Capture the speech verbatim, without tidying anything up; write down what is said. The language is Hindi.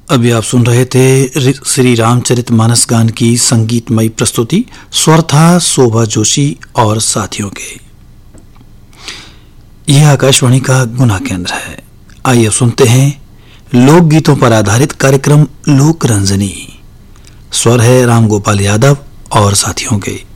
अभी आप सुन रहे थे श्री रामचरितमानस गान की संगीतमयी प्रस्तुति। स्वर था शोभा जोशी और साथियों के। यह आकाशवाणी का गुना केंद्र है। आइए सुनते हैं लोकगीतों पर आधारित कार्यक्रम लोक रंजनी। स्वर है राम गोपाल यादव और साथियों के।